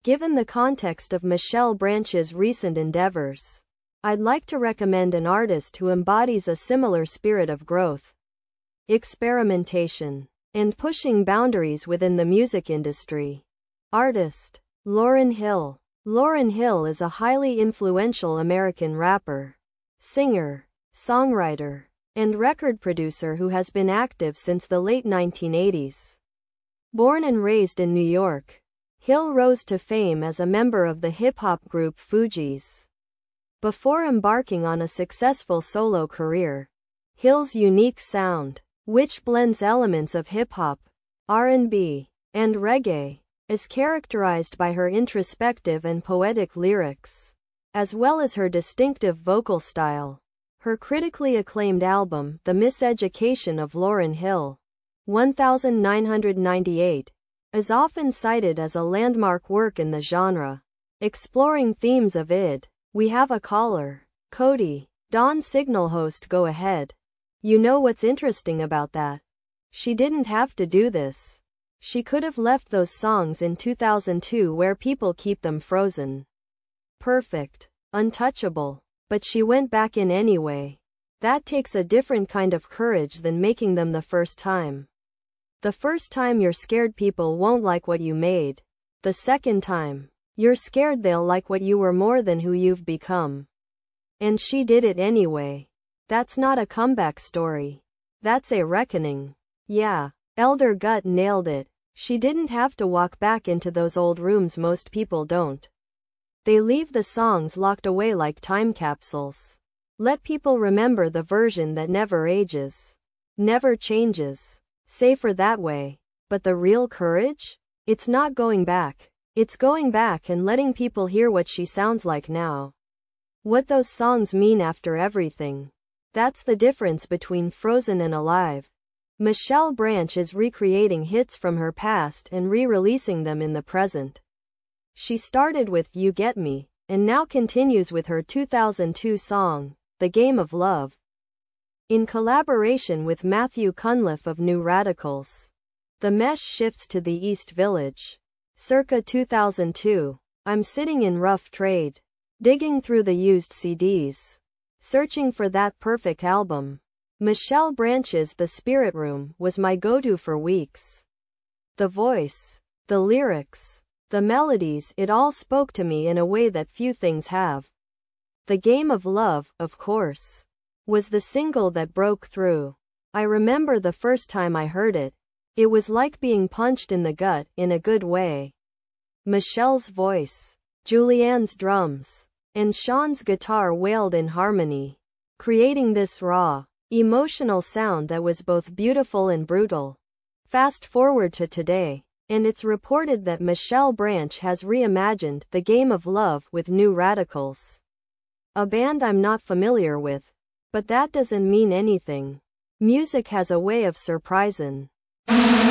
Given the context of Michelle Branch's recent endeavors, I'd like to recommend an artist who embodies a similar spirit of growth, experimentation, and pushing boundaries within the music industry. Artist Lauryn Hill. Lauryn Hill is a highly influential American rapper, singer, songwriter, and record producer who has been active since the late 1980s. Born and raised in New York, Hill rose to fame as a member of the hip-hop group Fugees. Before embarking on a successful solo career, Hill's unique sound, which blends elements of hip-hop, R&B, and reggae, is characterized by her introspective and poetic lyrics, as well as her distinctive vocal style. Her critically acclaimed album, The Miseducation of Lauryn Hill, 1998, is often cited as a landmark work in the genre, exploring themes of id. We have a caller. Cody. Dawn Signal host, go ahead. You know what's interesting about that? She didn't have to do this. She could have left those songs in 2002 where people keep them frozen. Perfect. Untouchable. But she went back in anyway. That takes a different kind of courage than making them the first time. The first time you're scared people won't like what you made. The second time, you're scared they'll like what you were more than who you've become. And she did it anyway. That's not a comeback story. That's a reckoning. Yeah, Elder Gut nailed it. She didn't have to walk back into those old rooms. Most people don't. They leave the songs locked away like time capsules. Let people remember the version that never ages, never changes. Safer that way. But the real courage? It's not going back. It's going back and letting people hear what she sounds like now. What those songs mean after everything. That's the difference between frozen and alive. Michelle Branch is recreating hits from her past and re-releasing them in the present. She started with You Get Me, and now continues with her 2002 song, The Game of Love, in collaboration with Matthew Cunliffe of New Radicals. The mesh shifts to the East Village. Circa 2002. I'm sitting in rough trade, digging through the used CDs, searching for that perfect album. Michelle Branch's The Spirit Room was my go-to for weeks. The voice, the lyrics, the melodies, it all spoke to me in a way that few things have. The Game of Love, of course, was the single that broke through. I remember the first time I heard it. It was like being punched in the gut, in a good way. Michelle's voice, Julianne's drums, and Sean's guitar wailed in harmony, creating this raw, emotional sound that was both beautiful and brutal. Fast forward to today, and it's reported that Michelle Branch has reimagined The Game of Love with New Radicals, a band I'm not familiar with. But that doesn't mean anything. Music has a way of surprising.